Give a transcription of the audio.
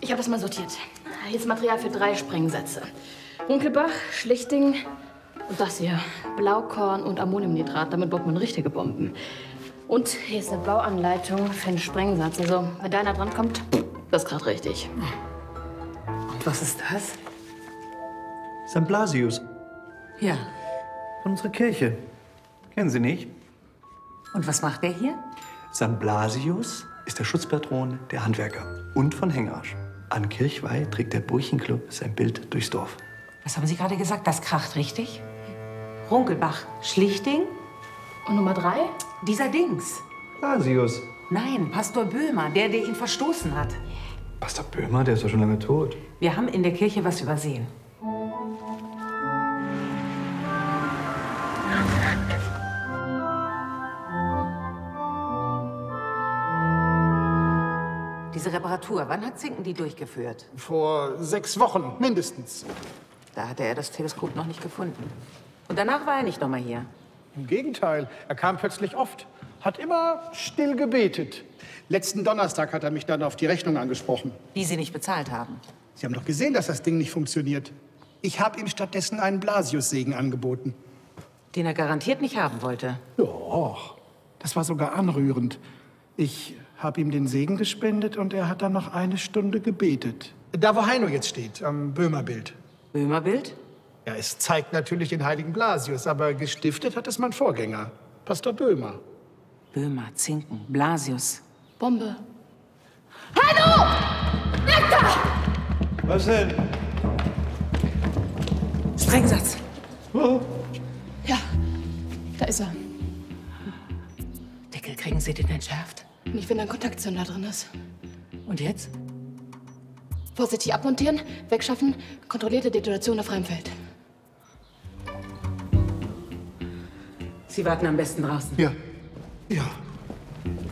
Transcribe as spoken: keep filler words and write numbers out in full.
Ich habe das mal sortiert. Hier ist Material für drei Sprengsätze. Runkelbach, Schlichting und das hier. Blaukorn und Ammoniumnitrat. Damit baut man richtige Bomben. Und hier ist eine Bauanleitung für einen Sprengsatz. Also, wenn deiner drankommt, das ist gerade richtig. Und was ist das? Sankt Blasius. Ja. Von unserer Kirche. Kennen Sie nicht? Und was macht der hier? Sankt Blasius ist der Schutzpatron der Handwerker und von Hengarsch. An Kirchweih trägt der Burchenclub sein Bild durchs Dorf. Was haben Sie gerade gesagt? Das kracht richtig? Runkelbach, Schlichting? Und Nummer drei? Dieser Dings. Blasius. Nein, Pastor Böhmer, der, der ihn verstoßen hat. Pastor Böhmer, der ist doch schon lange tot. Wir haben in der Kirche was übersehen. Diese Reparatur, wann hat Zinken die durchgeführt? Vor sechs Wochen mindestens. Da hatte er das Teleskop noch nicht gefunden. Und danach war er nicht noch mal hier. Im Gegenteil, er kam plötzlich oft. Hat immer still gebetet. Letzten Donnerstag hat er mich dann auf die Rechnung angesprochen. Die Sie nicht bezahlt haben. Sie haben doch gesehen, dass das Ding nicht funktioniert. Ich habe ihm stattdessen einen Blasiussegen angeboten. Den er garantiert nicht haben wollte. Ja, das war sogar anrührend. Ich habe ihm den Segen gespendet und er hat dann noch eine Stunde gebetet. Da, wo Heino jetzt steht, am Böhmerbild. Böhmerbild? Ja, es zeigt natürlich den heiligen Blasius, aber gestiftet hat es mein Vorgänger, Pastor Böhmer. Böhmer, Zinken, Blasius. Bombe. Heino! Weg da! Was denn? Sprengsatz. Oh. Ja, da ist er. Deckel, kriegen Sie den entschärft? Nicht, wenn ein Kontaktzünder drin ist. Und jetzt? Vorsichtig abmontieren, wegschaffen, kontrollierte Detonation auf freiem Feld. Sie warten am besten draußen. Ja, ja.